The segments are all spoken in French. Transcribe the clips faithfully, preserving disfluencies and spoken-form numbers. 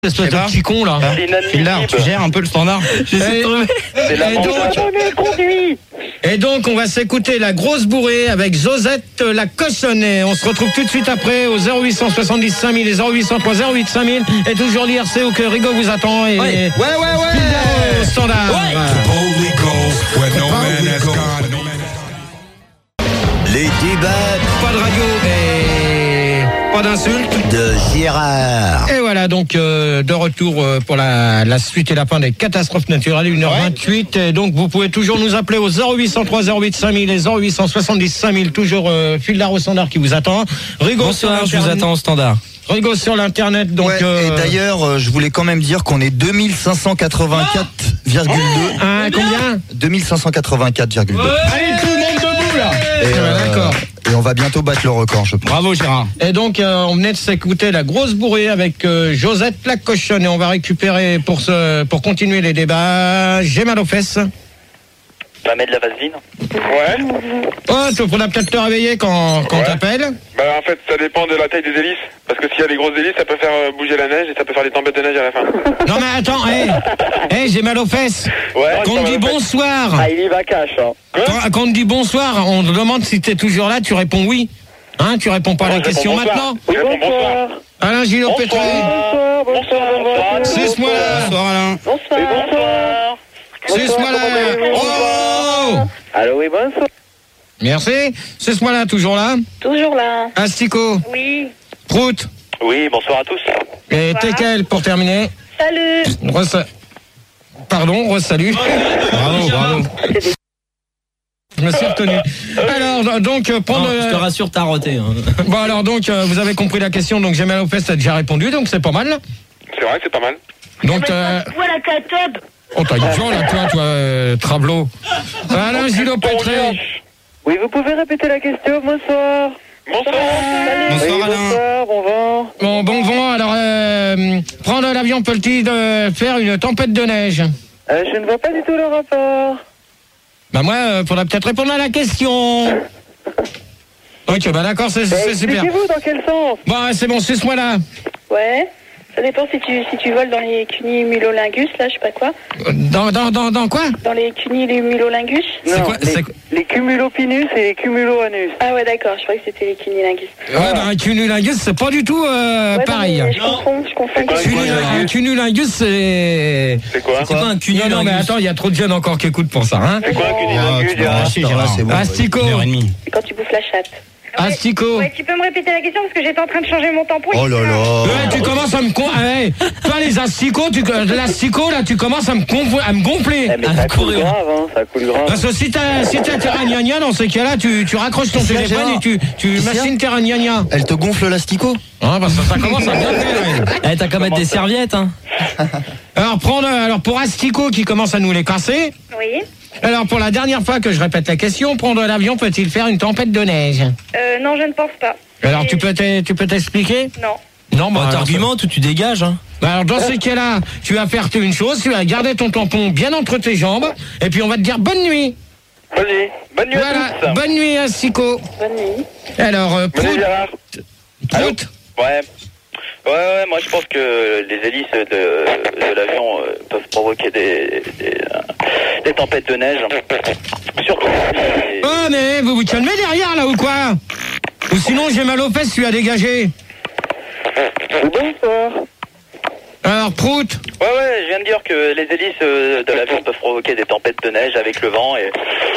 Espèce de petit con là. Philard, tu gères un peu le standard. Et, et, donc, et donc on va s'écouter la grosse bourrée avec Josette la cochonnée. On se retrouve tout de suite après au zéro huit soixante-dix cinq mille et zéro huit cent trois zéro huit cinq mille et toujours l'I R C où que Rigo vous attend et ouais ouais ouais, ouais. Au standard. Ouais. Ouais. Les débats. Pas de radio et pas d'insultes de Gérard. Et voilà donc euh, de retour euh, pour la, la suite et la fin des catastrophes naturelles, une heure vingt-huit. Et donc vous pouvez toujours nous appeler au zéro huit cent trois zéro huit cinq mille et zéro huit cent soixante-dix cinq mille. Toujours euh, Philard au standard qui vous attend. Rigo, bonsoir, je vous attends au standard. Rigo sur l'internet. Donc, ouais, euh... et d'ailleurs, euh, je voulais quand même dire qu'on est deux mille cinq cent quatre-vingt-quatre virgule deux. Ah, combien deux mille cinq cent quatre-vingt-quatre virgule deux. Ouais. Allez, tout le monde debout là. Et, euh, d'accord. Et on va bientôt battre le record, je pense. Bravo Gérard. Et donc, euh, on venait de s'écouter la grosse bourrée avec euh, Josette la cochonne. Et on va récupérer pour ce, pour continuer les débats. J'ai mal aux fesses. Pas mettre de la vaseline. Ouais. Oh, tu pourras peut-être te réveiller quand, quand ouais. t'appelles. Bah en fait, ça dépend de la taille des hélices. Parce que s'il y a des grosses hélices, ça peut faire bouger la neige et ça peut faire des tempêtes de neige à la fin. Non mais attends, hé, hey, hey, j'ai mal aux fesses. Ouais. Quand on dit bonsoir. Ah, il y va cash. Hein. Quand, quand on dit bonsoir, on te demande si t'es toujours là, tu réponds oui. Hein, tu réponds pas à la non, question maintenant. Oui, bonsoir. Alain Gillot-Pétré. Bonsoir, bonsoir, bonsoir. Suce-moi là. Bonsoir Alain. Bonsoir. Et bonsoir. Suce-moi là. Oh. Allô, oui, bonsoir. Merci. Suce-moi là, toujours là. Toujours là. Astico. Oui. Prout. Oui, bonsoir à tous. Et Tekel pour terminer. Salut. Ressa... Pardon, re-salut. Bravo, bravo. Je me suis retenu. Alors, donc, euh, prendre... Non, je te rassure, t'as roté. Hein. Bon, alors, donc, euh, vous avez compris la question. Donc, j'ai mal aux fesses, t'as déjà répondu, donc c'est pas mal. C'est vrai, c'est pas mal. Donc, euh... Voilà, Catub. Oh, t'as une là, toi, toi, euh, Travelot. Alain Gillot-Pétré. Oui, vous pouvez répéter la question, bonsoir. Bonsoir. Bonsoir oui, Alain. Bonsoir, bon vent. Bon, bon vent, alors, euh, prendre l'avion peut-il de faire une tempête de neige? Euh, je ne vois pas du tout le rapport. Bah moi, euh, faudra peut-être répondre à la question. Ok, bah d'accord, c'est, c'est super. Expliquez-vous dans quel sens? Bon, c'est bon, suce-moi là. Ouais. Ça dépend si tu, si tu voles dans les cunnimulolingus, là, je sais pas quoi. Dans, dans, dans, dans quoi? Dans les cunnimulolingus. C'est quoi? Les, c'est... les cumulopinus et les cumuloanus. Ah ouais, d'accord, je croyais que c'était les cunnilingus. Ouais, voilà. Bah un cunnilingus, c'est pas du tout euh, ouais, pareil. Non, je confonds, je confonds. Un cunnilingus, c'est... C'est quoi? C'est quoi un cunnilingus? Non, non, mais attends, il y a trop de jeunes encore qui écoutent pour ça, hein. C'est quoi un cunnilingus? C'est bon. Astico. C'est quand tu bouffes la chatte. Astico. Ouais, tu peux me répéter la question parce que j'étais en train de changer mon tampon. Oh là là. Ouais, tu commences à me con... Hey, toi les asticots, tu... l'astico là, tu commences à me, convo... à me gonfler. Eh, mais ça coule grave, hein, ça coule grave. Parce que si t'as si t'as terragnagna dans ces cas-là, tu, tu raccroches ton téléphone et tu, tu machines terragnagna. Elle te gonfle l'asticot? Ah bah ça, ça commence à bien faire. Eh, t'as qu'à mettre des serviettes, hein. Alors prendre, alors pour Astico qui commence à nous les casser. Oui. Alors pour la dernière fois que je répète la question, prendre l'avion peut-il faire une tempête de neige? Euh, non, je ne pense pas. Alors Et... tu peux tu peux t'expliquer? Non. Non, bah, bah t'argumentes ou tu dégages, hein. Bah alors dans ce cas-là, tu vas faire une chose, tu vas garder ton tampon bien entre tes jambes, et puis on va te dire bonne nuit. Vas-y, bonne nuit voilà, à tous. Bonne nuit Astico. Bonne nuit. Alors, euh, Bonne nuit Gérard. Prout. Ouais. Ouais, ouais, moi je pense que les hélices de, de l'avion euh, peuvent provoquer des, des, euh, des tempêtes de neige. Surtout. Les... Oh mais vous vous calmez derrière là ou quoi? Ou sinon j'ai mal aux fesses, tu as dégagé. Bonsoir. Alors Prout. Ouais, ouais, je viens de dire que les hélices de l'avion peuvent provoquer des tempêtes de neige avec le vent et...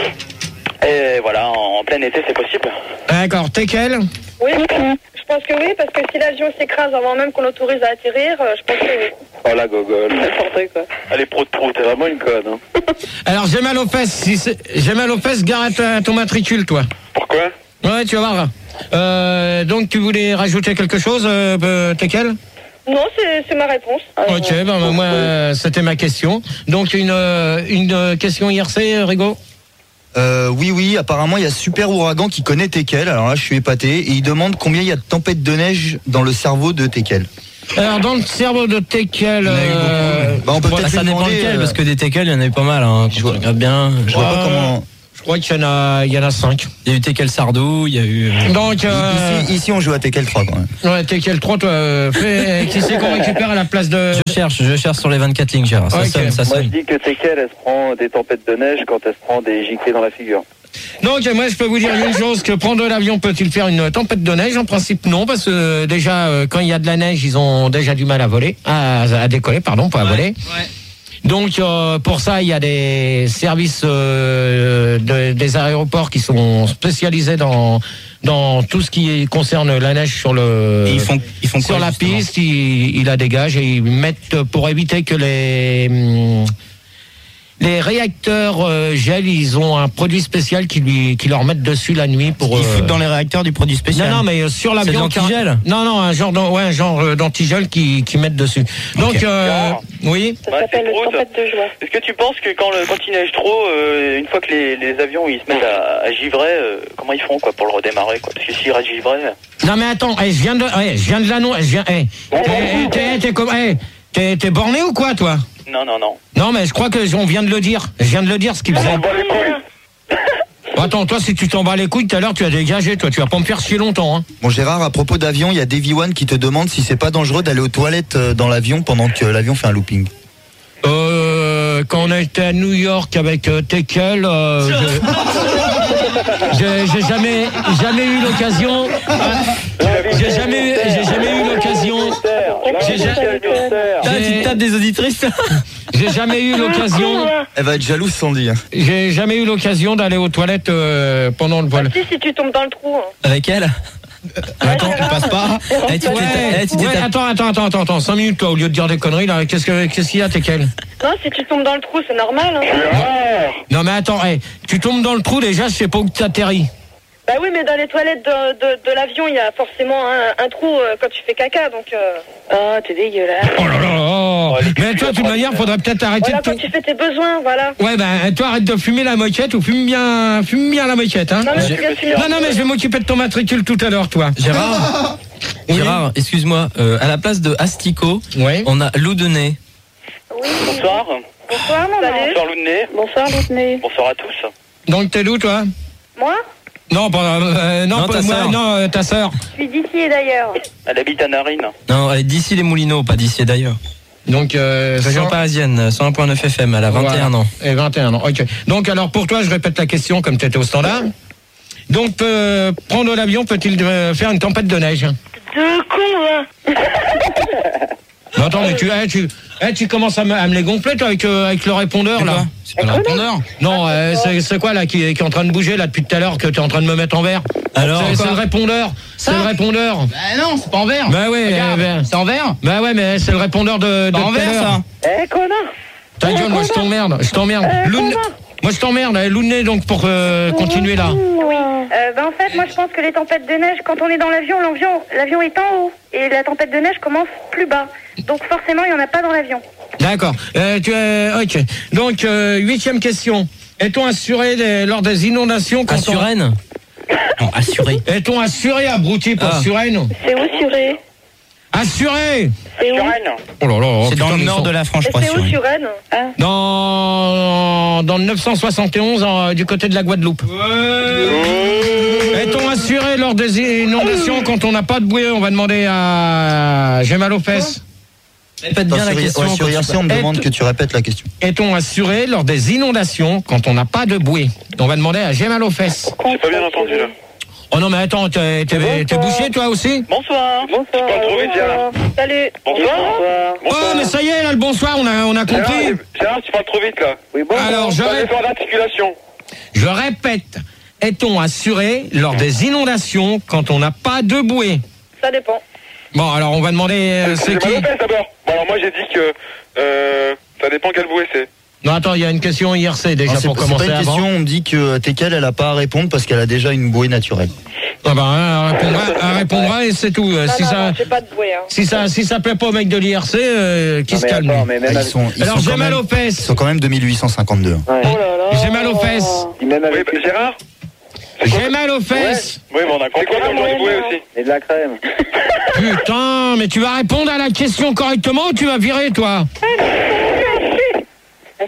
Et voilà, en, en plein été c'est possible. D'accord, t'es quel? Oui, je pense que oui, parce que si l'avion s'écrase avant même qu'on l'autorise à atterrir, je pense que oui. Oh la gogole. N'importe quoi. Allez, prout prout, t'es vraiment une conne. Hein. Alors j'ai mal aux fesses, si c'est... j'ai mal aux fesses, gare à ton matricule toi. Pourquoi? Ouais, tu vas voir. Euh, donc tu voulais rajouter quelque chose, euh, t'es quel? Non, c'est, c'est ma réponse. Alors, ok, ben bah, moi euh, c'était ma question. Donc une, euh, une question I R C, Rigo? Euh, oui, oui, apparemment il y a Super Ouragan qui connaît Tekel, alors là je suis épaté, et il demande combien il y a de tempêtes de neige dans le cerveau de Tekel. Alors dans le cerveau de Tekel, euh... bah, on peut bon, peut-être ça dépend demander, lequel, euh... parce que des Tekel, il n'y en avait pas mal, hein, je regarde bien. Je vois pas comment... crois qu'il y en a, il y en a cinq. Il y a eu Tekel Sardou, il y a eu. Donc, euh... ici, ici, on joue à Tekel trois quand même. Ouais, Tekel trois, toi, euh, fais... qui c'est qu'on récupère à la place de. Je cherche, je cherche sur les vingt-quatre lignes, Gérard. Ça Okay. sonne, ça Moi, sonne. je dis que Tekel, elle se prend des tempêtes de neige quand elle se prend des giclées dans la figure. Donc, moi, je peux vous dire une chose, que prendre l'avion peut-il faire une tempête de neige? En principe, non, parce que euh, déjà, euh, quand il y a de la neige, ils ont déjà du mal à voler, à, à décoller, pardon, pas à voler. Ouais. Donc, euh, pour ça, il y a des services euh, de, des aéroports qui sont spécialisés dans dans tout ce qui concerne la neige sur le. Et ils font, ils font sur quoi, la justement piste, ils, ils la dégagent et ils mettent pour éviter que les hum, les réacteurs euh, gèlent. Ils ont un produit spécial qui lui qui leur mettent dessus la nuit pour. Ils euh, foutent dans les réacteurs du produit spécial. Non, non, mais sur l'avion. C'est de l'antigel ? Non, non, un genre, d'an- ouais, un genre euh, d'antigel qui qui mettent dessus. Donc, Ok. euh, oui. Ça Ouais, s'appelle c'est trop, tempête de joie. Est-ce que tu penses que quand, le, quand il neige trop, euh, une fois que les, les avions ils se mettent à, à givrer, euh, comment ils font quoi pour le redémarrer quoi? Parce que s'ils restent givrés. Non, mais attends, eh, je viens de, eh, je viens de l'annoncer. Je viens, eh, eh, eh, t'es, t'es comme, eh, t'es, t'es borné ou quoi, toi? Non, non, non. Non, mais je crois que on vient de le dire. Je viens de le dire ce qu'il faisait. On bat les couilles. Attends, toi, si tu t'en bats les couilles tout à l'heure, tu as dégagé, toi. Tu vas pas me faire chier longtemps, hein. Bon Gérard, à propos d'avion, il y a Davy One qui te demande si c'est pas dangereux d'aller aux toilettes euh, dans l'avion pendant que l'avion fait un looping. Euh, quand on a été à New York avec euh, Tekel, euh, je- j'ai, j'ai jamais, jamais eu l'occasion. J'ai jamais, eu- j'ai jamais eu l'occasion. J'ai ja- Ah, tu j'ai- te tapes des auditrices. j'ai jamais eu l'occasion. Elle va être jalouse Sandy. Hein. J'ai jamais eu l'occasion d'aller aux toilettes euh, pendant le vol. Si, si tu tombes dans le trou. hein. Avec elle. Attends, tu passes pas. Eh, tu t'es- eh, tu t'es Ouais, tapé- attends, attends, attends, attends, attends, cinq minutes toi, au lieu de dire des conneries là. Qu'est-ce que, qu'est-ce qu'il y a, Tekel? Non, si tu tombes dans le trou, c'est normal. Hein. Non mais attends, hey, tu tombes dans le trou déjà, je sais pas où tu atterris. Bah oui, mais dans les toilettes de, de, de l'avion, il y a forcément un, un trou euh, quand tu fais caca, donc... Euh... Oh, t'es dégueulasse. Oh là là, oh. Mais toi, de toute manière, faudrait peut-être arrêter Voilà, de. quand tu fais tes besoins, voilà. Ouais, ben, toi, arrête de fumer la moquette ou fume bien, fume bien la moquette, hein. Non, mais je viens de finir. Non, non, mais je vais m'occuper de ton matricule tout à l'heure, toi. Gérard, Oui. Gérard, excuse-moi, euh, à la place de Astico, Ouais. on a Loudenay. Oui. Bonsoir. Bonsoir, maman. Bonsoir Loudney. Bonsoir, Loutney. Bonsoir à tous. Donc, t'es d'où, toi? Moi, Non, pas, euh, non, Non, pas ta moi, sœur. non, euh, ta sœur. je suis d'ici et d'ailleurs. Elle habite à Narine. Non, elle est d'ici les Moulineaux, pas d'ici et d'ailleurs. Donc, euh, Région Jean- parisienne, cent un virgule neuf F M, elle a vingt et un Voilà. ans. Et vingt et un ans, ok. Donc, alors, pour toi, je répète la question comme tu étais au standard. Donc, euh, prendre l'avion peut-il euh, faire une tempête de neige? De con, hein. Non, attends, mais tu, eh, tu, eh, tu commences à me, à me les gonfler, toi, avec, euh, avec le répondeur, là. C'est pas le répondeur. Non, euh, c'est, c'est quoi, là, qui, qui est en train de bouger, là, depuis tout à l'heure, que tu es en train de me mettre en vert? Alors, C'est, c'est quoi le répondeur. C'est le répondeur. Bah non, c'est pas en vert. Bah oui, Regarde, euh, bah, c'est en vert. bah ouais, mais c'est le répondeur de, de Pas en tout à vert, l'heure. ça. Eh, connard. Ta gueule, moi, je t'emmerde, je t'emmerde. Loun- Moi, je t'emmerde, eh, Louney, donc, pour euh, continuer, là. Oui. Euh, bah, en fait, moi, je pense que les tempêtes de neige, quand on est dans l'avion, l'avion, l'avion est en haut. Et la tempête de neige commence plus bas. Donc, forcément, il n'y en a pas dans l'avion. D'accord. Euh, tu es, ok. Donc, euh, huitième question. Est-on assuré des- lors des inondations quand on- Assurène. Non, assuré. Est-on assuré, abruti, pour Ah. Suresnes? C'est où, Suré? Assuré. C'est où? Oh là là. oh, C'est dans putain, le ils nord sont- de la France, je crois. C'est où, Assuré. sur Rennes? Ah. Dans, dans le neuf cent soixante et onze, en- du côté de la Guadeloupe. Est-on assuré lors des inondations quand on n'a pas de bouée? On va demander à... J'ai mal aux fesses. Répète Attends, bien la sur, question. ouais, sur quand I R tu- C, on me Et demande tout- que tu répètes la question. Est-on assuré lors des inondations quand on n'a pas de bouée? On va demander à J'ai mal aux fesses. J'ai pas bien entendu là. Oh non, mais attends, t'es, t'es, t'es bouché toi aussi? Bonsoir. Bonsoir. Tu parles trop vite, Gérard. Salut. Bonsoir. Oh, mais ça y est, là, le bonsoir, on a, on a Gérard, compris. Gérard, tu parles trop vite là. Oui, bon. Alors, je, Pas ré- d'effort d'articulation. je répète. Est-on assuré lors des inondations quand on n'a pas de bouée? Ça dépend. Bon, alors on va demander euh, c'est J'ai qui? mal aux fesses d'abord. Bon, alors moi j'ai dit que euh, ça dépend quelle bouée c'est. Non, attends, il y a une question I R C déjà Non, c'est pour c'est commencer pas une avant. question, on me dit que Tekel, elle a pas à répondre parce qu'elle a déjà une bouée naturelle. Ah ben, elle répondra, elle répondra et c'est tout. Euh, Non, si non, ça, non, j'ai pas de bouée. Hein. si ça, si ça plaît pas au mec de l'I R C, euh, qui Non, se mais calme. attends, mais Ah, même ils avec, sont, ils Alors sont j'ai quand mal même, aux ils fesses. sont quand même deux mille huit cent cinquante-deux. ouais. Oh là là. J'ai mal aux fesses. Même Oui, avec bah, Gérard. J'ai mal aux fesses. Oui, mais on a compris comme genre de bouée aussi. et de la crème. Putain, mais tu vas répondre à la question correctement ou tu vas virer, toi?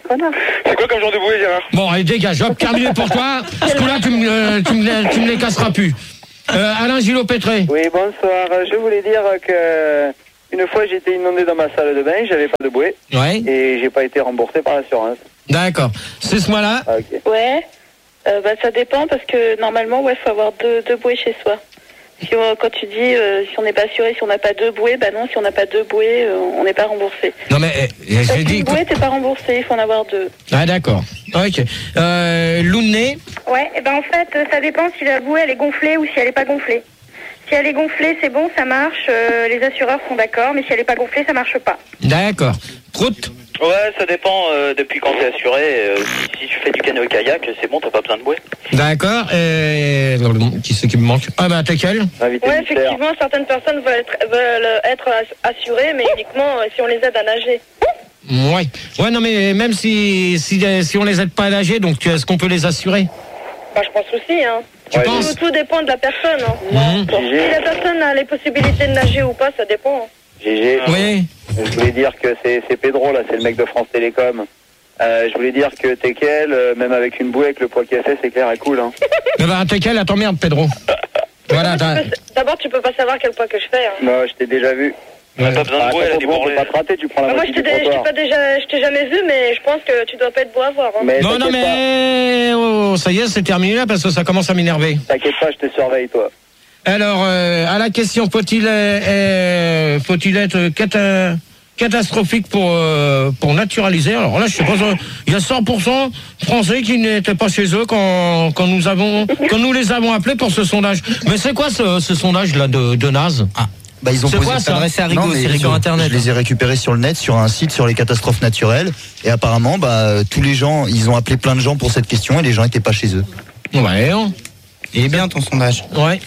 connard. C'est quoi comme genre de bouée, Gérard? Bon, allez, dégage, hop, terminé pour toi. Ce coup-là, tu me, euh, tu, me, tu me les casseras plus. Euh, Alain Gillot-Pétré. Oui, bonsoir. Je voulais dire que une fois j'étais inondé dans ma salle de bain, j'avais pas de bouée Ouais. et j'ai pas été remboursé par l'assurance. D'accord. C'est ce mois-là. Ah, ok. Ouais, euh, bah, ça dépend parce que normalement, ouais, faut avoir deux, deux bouées chez soi. Si on, quand tu dis euh, si on n'est pas assuré, si on n'a pas deux bouées, bah non, si on n'a pas deux bouées, euh, on n'est pas remboursé. Non mais euh, j'ai Avec dit. une bouée, t'es pas remboursé, il faut en avoir deux. Ah d'accord. Ok. Euh, Lounet. Ouais, et ben en fait, euh, ça dépend si la bouée elle est gonflée ou si elle est pas gonflée. Si elle est gonflée, c'est bon, ça marche, euh, les assureurs sont d'accord, mais si elle est pas gonflée, ça marche pas. D'accord. Prout. Ouais, ça dépend euh, depuis quand t'es assuré. Euh, si tu fais du canoë-kayak, c'est bon, t'as pas besoin de bouée. D'accord. Et qui c'est qui me manque? Ah bah t'es quel? Invité Ouais, mystère. effectivement, certaines personnes veulent être, veulent être assurées, mais uniquement euh, si on les aide à nager. Ouais. Ouais non mais même si si, si on les aide pas à nager, donc est-ce qu'on peut les assurer? Bah, je pense aussi, hein. Tu Ouais, penses? Tout, tout dépend de la personne, hein. Mhm. Si la personne a les possibilités de nager ou pas, ça dépend. Hein. G G. Oui. Je voulais dire que c'est c'est Pedro, là, c'est le mec de France Télécom. Euh, je voulais dire que Tekel, euh, même avec une bouée, avec le poids qu'il a fait, c'est clair et cool. Hein. Eh ben t'es quel? Attends merde Pedro. Voilà. t'as- D'abord, tu peux pas savoir quel poids que je fais. Hein. Non, je t'ai déjà vu. Ouais. Pas besoin de bouée, elle est débordée. Pas te rater, tu prends la Bah, moi, moitié je du t'ai je t'ai trottoir. pas déjà, je t'ai jamais vu, mais je pense que tu dois pas être beau à voir. Hein. Mais Non non t'inquiète mais oh, ça y est c'est terminé là parce que ça commence à m'énerver. pas, t'inquiète pas, je te surveille, toi. Alors euh, à la question faut-il euh, euh, faut-il être cata- catastrophique pour euh, pour naturaliser? Alors là je sais pas, il y a cent pour cent Français qui n'étaient pas chez eux quand quand nous avons quand nous les avons appelés pour ce sondage. Mais c'est quoi ce, ce sondage là de, de naze? Ah. Bah, ils ont C'est posé quoi, ça S'adresser à Rigo, Non, mais c'est ils Rigo ont- Internet. Je les ai récupérés sur le net, sur un site sur les catastrophes naturelles. Et apparemment, bah, tous les gens, ils ont appelé plein de gens pour cette question et les gens n'étaient pas chez eux. Ouais. hein. Il est bien ton sondage. Ouais.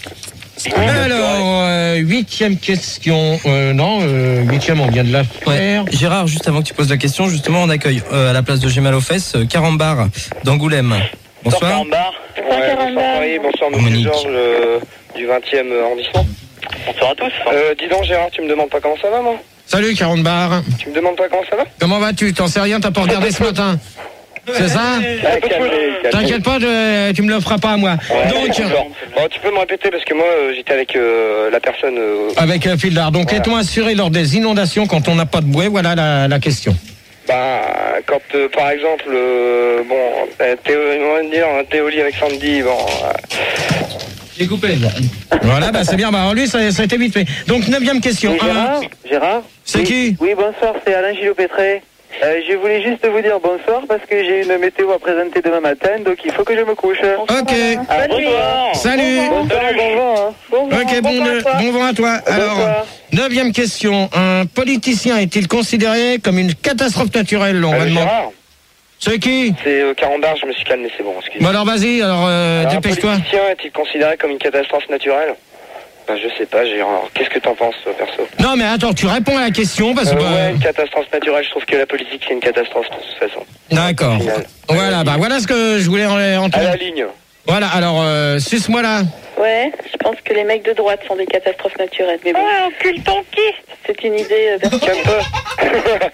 Alors, euh, huitième question. Euh, non, euh, huitième, on vient de la Ouais. faire. Gérard, juste avant que tu poses la question, justement, on accueille euh, à la place de J'ai mal aux fesses, euh, Carambar d'Angoulême. Bonsoir. Bonsoir. Ouais, bonsoir Paris, bonsoir Monsieur Monique. Georges euh, du vingtième arrondissement. Bonsoir à tous. Euh, dis donc Gérard, tu me demandes pas comment ça va, moi? Salut, quarante bar. Tu me demandes pas comment ça va? Comment vas-tu? T'en sais rien, t'as pas regardé ce matin? C'est ça? Ah, calmez, calmez. T'inquiète pas, je- tu me le feras pas à moi. Donc, Bon, tu peux me répéter parce que moi euh, j'étais avec euh, la personne. euh, avec euh, fil d'art. Donc, Voilà. est-on assuré lors des inondations quand on n'a pas de bouée? Voilà la, la question. bah, quand euh, par exemple, euh, bon, euh, Théo, on va dire un Théoli avec Sandy, bon. euh, J'ai coupé. Voilà, bah c'est bien. Bah, lui, ça, ça a été vite fait. Donc, neuvième question. Oui, Gérard, Un. Gérard C'est oui, qui? Oui, bonsoir, c'est Alain Gillot-Pétré. Euh, je voulais juste vous dire bonsoir parce que j'ai une météo à présenter demain matin, donc il faut que je me couche. Ok. Ah, Bonne nuit. bonsoir. Salut. Bonsoir, bon vent, hein. Bon vent. Ok, bon, Bonsoir à ne- toi. bon vent à toi. Alors, Bonsoir. neuvième question. Un politicien est-il considéré comme une catastrophe naturelle? On va euh, demander. Gérard, C'est qui? c'est euh, Carambar, je me suis calmé, c'est bon, excuse. Bah alors vas-y, alors, euh, Alors, un dépêche-toi. politicien est-il considéré comme une catastrophe naturelle? Bah, je sais pas, Gérard. Qu'est-ce que t'en penses, toi, perso? Non mais attends, tu réponds à la question parce Euh, que... ouais, une catastrophe naturelle, je trouve que la politique c'est une catastrophe de toute façon. D'accord. Au final. Voilà, bah voilà ce que je voulais en- À entendre. la ligne. Voilà, alors, euh, suce-moi là. Ouais, je pense que les mecs de droite sont des catastrophes naturelles. Mais bon. Ouais, encule ton kiss. C'est une idée euh, personnelle. Calme-toi.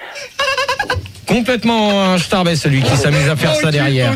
Complètement un starbé celui qui s'amuse à faire ça derrière.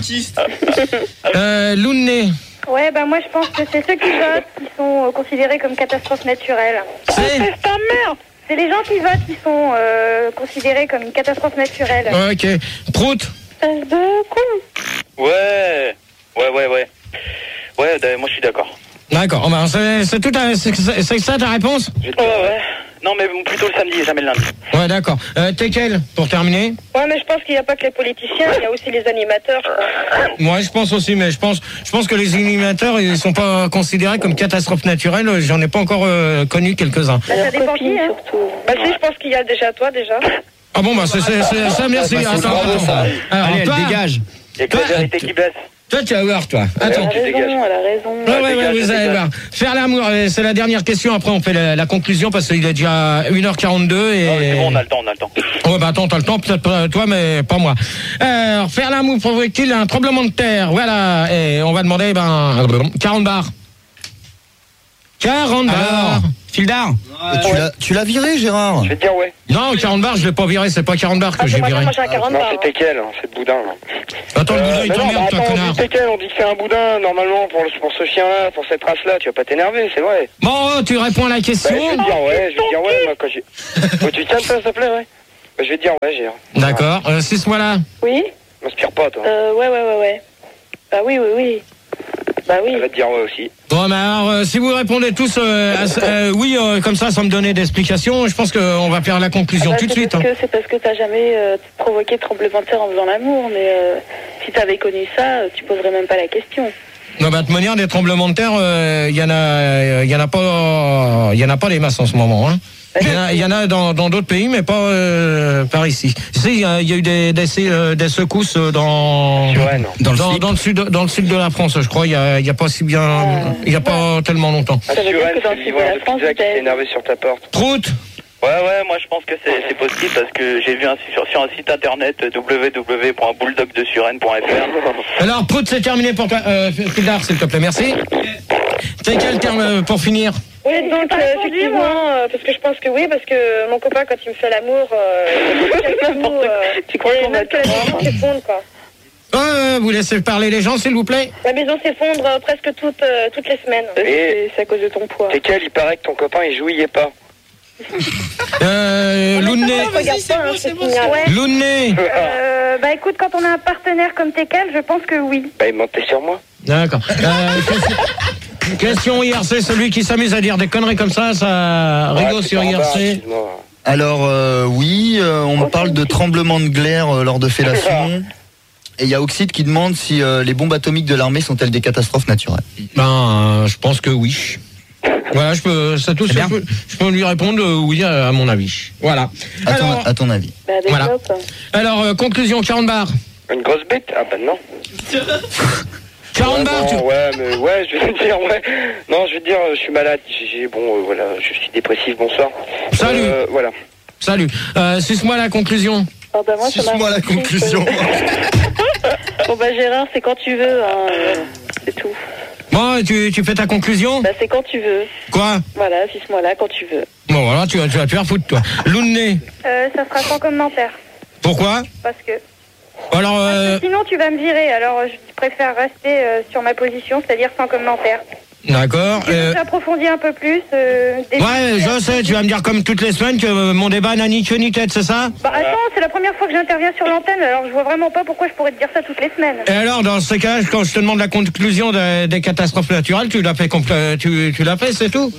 Euh, Lounet. Ouais, bah moi je pense que c'est ceux qui votent qui sont euh, considérés comme catastrophes naturelles. C'est ta merde. C'est les gens qui votent qui sont euh, considérés comme une catastrophe naturelle. Ok. Prout. Espèce de con. Ouais, ouais, ouais, ouais. Ouais, d- moi je suis d'accord. D'accord, oh, bah, c'est c'est tout à- c'est c'est- c'est ça ta réponse? Ouais, ouais. Non, mais plutôt le samedi, jamais le lundi. Ouais, d'accord. Euh, t'es quel, pour terminer? Ouais, mais je pense qu'il n'y a pas que les politiciens, il y a aussi les animateurs. je pense. Moi, je pense aussi, mais je pense, je pense que les animateurs, ils sont pas considérés comme catastrophes naturelles. J'en ai pas encore euh, connu quelques-uns. Bah, ça dépend qui, hein. Bah si, je pense qu'il y a déjà toi, déjà. Ah bon, bah c'est c'est- c'est- ça, merci. Bah, c'est Attends, bravo, attends. ça. Alors, Allez, elle toi, dégage. Il y a que la Toi, vérité qui blesse. toi, tu vas voir, toi. Attends. tu dégages. elle a raison. Ouais, ouais, ouais, dégage, vous allez dégage. voir. Faire l'amour, euh, c'est la dernière question. Après, on fait la, la conclusion parce qu'il est déjà une heure quarante-deux et. Non, mais c'est bon, on a le temps, on a le temps. Ouais, bah attends, t'as le temps, peut-être pas toi, mais pas moi. Alors, faire l'amour provoque-t-il un tremblement de terre? Voilà. Et on va demander, ben, quarante bars. quarante bars. Fildar. Et tu l'as- Tu l'as viré, Gérard? Je vais te dire ouais. Non, quarante bars, je l'ai pas viré, c'est pas quarante bars que Ah, j'ai j'aimerais viré. bien manger un quarante Non, bars. c'était quel hein, c'est le boudin. Là. Attends, le boudin, il mais non, t'emmerde, mais toi, attends, connard. on dit c'est quel, on dit que c'est un boudin, normalement, pour, le- pour ce chien-là, pour cette race-là, tu vas pas t'énerver, c'est vrai. Bon, tu réponds à la question. Bah, je vais te dire ouais, je vais te dire ouais, moi, quand j'ai... Oh, tu tiens ça, s'il te plaît, ouais. Bah, je vais te dire ouais, Gérard. D'accord, euh, six mois là. Oui M'inspire pas, toi. euh, Ouais, ouais, ouais, ouais. Bah oui, oui, oui. Bah oui. Je vais te dire ouais aussi. Bon, mais alors, euh, si vous répondez tous euh, à- euh, oui, euh, comme ça, sans me donner d'explications, je pense qu'on va faire la conclusion Bah, tout de c'est suite. parce hein. que- C'est parce que t'as jamais euh, provoqué de tremblement de terre en faisant l'amour, mais euh, si t'avais connu ça, euh, tu poserais même pas la question. Non, bah, de manière, des tremblements de terre, il y en a, il y en a pas, il y en a pas des masses en ce moment. Hein. Il y en a, il y en a dans dans d'autres pays, mais pas euh, par ici. Tu sais, il y, a il y a eu des des, euh, des secousses dans Suresnes. dans, dans, dans le sud dans le sud de la France, je crois. Il y a il y a pas si bien, il y a pas tellement longtemps. Ah, Ça veut dire Suresnes, que dans c'est le le sud de livreur la de France, pizza qui t'as- s'est énervé sur ta porte. Prout. Ouais, ouais, moi je pense que c'est c'est possible parce que j'ai vu un, sur, sur un site internet w w w point bulldog de suresnes point f r. Alors, Prout, c'est terminé pour toi. Euh, Fildar, s'il te plaît, merci. C'est quel terme euh, pour finir? Oui, j'ai donc pas euh, répondu, effectivement, euh, parce que je pense que oui, parce que mon copain, quand il me fait l'amour, euh, il nous, euh, Tu crois et qu'on va même que la maison s'effondre, quoi. Euh, vous laissez parler les gens, s'il vous plaît. La maison s'effondre euh, presque toutes, euh, toutes les semaines. Euh, C'est c'est à cause de ton poids. C'est quel, il paraît que ton copain il jouillait pas. Euh, Louné. Je regarde pas, hein, c'est signal. Ouais. Louné. Euh, bah écoute, quand on a un partenaire comme Tekel, je pense que oui. Bah il mentait sur moi. D'accord. Euh, question, question I R C, celui qui s'amuse à dire des conneries comme ça, ça rigole Ouais, c'est sur pas en I R bas, C. excuse-moi. Alors euh, oui, euh, on me parle de tremblement de glaire euh, lors de fellation. Et il y a Oxide qui demande si euh, les bombes atomiques de l'armée sont-elles des catastrophes naturelles. Ben, euh, je pense que oui. Voilà, je peux, ça tout, C'est je bien. peux, je peux lui répondre euh, oui à, à mon avis. Voilà. À ton, Alors, à ton avis. Bah Voilà. développe. alors euh, conclusion, quarante bars. Une grosse bête? Ah bah non. quarante Ouais, bars, non, tu... ouais, mais ouais, je vais te dire, ouais. Non, je vais te dire, je suis malade. J'ai, bon, euh, voilà, je suis dépressif, bonsoir. Salut. Euh, voilà. Salut. Euh, suce-moi la conclusion. Oh, bah, moi, ça m'a Suce-moi la repris, conclusion. ça. Bon bah Gérard, c'est quand tu veux, hein, euh, c'est tout. Bon, tu, tu fais ta conclusion. Bah c'est quand tu veux. Quoi? Voilà, suce-moi là quand tu veux. Bon, voilà, tu vas, tu vas te faire foutre, toi. Louné. Euh, ça sera sans commentaire. Pourquoi? Parce que Alors, euh, sinon, tu vas me virer. Alors, je préfère rester euh, sur ma position, c'est-à-dire sans commentaire. d'accord. Si euh, tu approfondis un peu plus. Euh, des- Ouais, je sais, tu vas me dire comme toutes les semaines que euh, mon débat n'a ni queue ni tête, c'est ça? Bah attends, c'est la première fois que j'interviens sur l'antenne, alors je vois vraiment pas pourquoi je pourrais te dire ça toutes les semaines. Et alors, dans ce cas, quand je te demande la conclusion des, des catastrophes naturelles, tu l'as fait, compl- tu, tu l'as fait, c'est tout?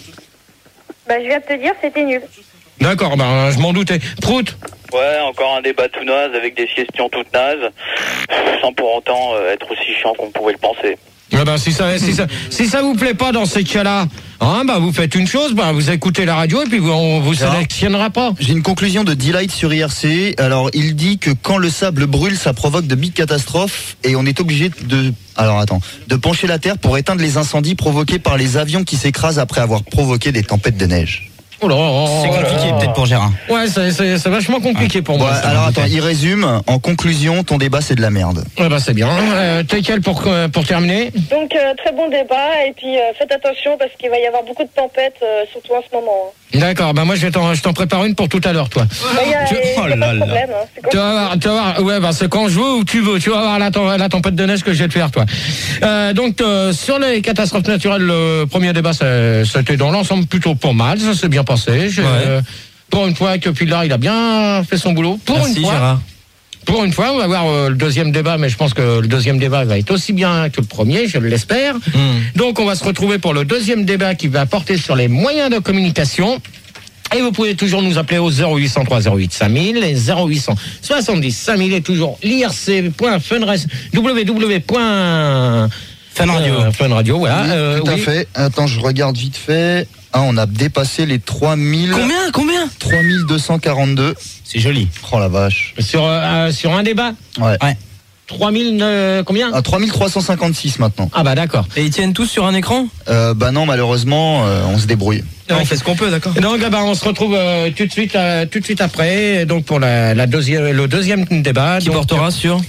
Bah je viens de te dire, c'était nul. D'accord, ben, je m'en doutais. Prout. Ouais, encore un débat tout naze avec des questions toutes nazes, sans pour autant euh, être aussi chiant qu'on pouvait le penser. Ah ben, si ça, si ça, si ça vous plaît pas dans ces cas-là, hein, bah, vous faites une chose, bah, vous écoutez la radio et puis vous, on vous Gérard. sélectionnera pas. J'ai une conclusion de Delight sur I R C. Alors, il dit que quand le sable brûle, ça provoque de big catastrophes et on est obligé de, alors attends, de pencher la terre pour éteindre les incendies provoqués par les avions qui s'écrasent après avoir provoqué des tempêtes de neige. Oh là, oh, C'est oh là compliqué là. peut-être pour Gérard. Ouais, c'est, c'est, c'est vachement compliqué pour Bon, moi. ça. alors attends, il résume. En conclusion, ton débat c'est de la merde. Ouais, bah, c'est bien. Euh, t'es quel pour, euh, pour terminer? Donc euh, très bon débat, et puis euh, faites attention parce qu'il va y avoir beaucoup de tempêtes, euh, surtout en ce moment. D'accord, bah, moi, je vais t'en, je t'en prépare une pour tout à l'heure, toi. Bah, y a, Tu- y a oh pas là de là. problème, hein. C'est Tu comme- vas voir, tu vas voir, ouais, bah, c'est quand je veux ou tu veux, tu vas voir la, tem- la tempête de neige que je vais te faire, toi. Euh, donc, euh, sur les catastrophes naturelles, le premier débat, c'est- c'était dans l'ensemble plutôt pas mal, ça s'est bien passé. J'ai, Ouais. euh, pour une fois que Pilar, il a bien fait son boulot. Pour Merci une fois. Gérard. Pour une fois, on va voir euh, le deuxième débat, mais je pense que le deuxième débat va être aussi bien que le premier, je l'espère. Hmm. Donc, on va se retrouver pour le deuxième débat qui va porter sur les moyens de communication. Et vous pouvez toujours nous appeler au zéro huit cent trois zéro huit cinq mille et zéro huit cent soixante-dix cinq mille et toujours l'I R C point funradio w w w point Fun Radio. euh, Fun Radio, voilà. Oui, euh, tout à oui. fait. Attends, je regarde vite fait. Ah, on a dépassé les trois mille. Combien Combien trois mille deux cent quarante-deux. C'est joli. Oh la vache. Sur, euh, sur un débat, Ouais. Ouais. trois mille, euh, combien? À trois mille trois cent cinquante-six maintenant. Ah bah d'accord. Et ils tiennent tous sur un écran? Euh, bah non, malheureusement, euh, on se débrouille. Ah, on fait ce qu'on peut, d'accord. Donc, bah, on se retrouve euh, tout de suite, euh, tout de suite après, donc pour la, la deuxième, le deuxième débat. Qui donc, portera sur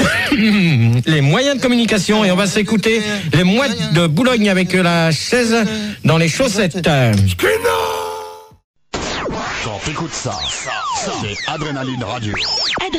les moyens de communication et on va s'écouter les mouettes de Boulogne avec la chaise dans les chaussettes. Alors t'écoutes ça, ça, c'est Adrénaline Radio.